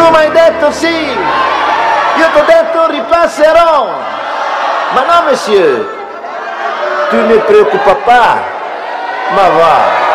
Tu mi hai detto sì, io ti ho detto ripasserò. Ma no, monsieur, tu ne preoccupa pas, ma va.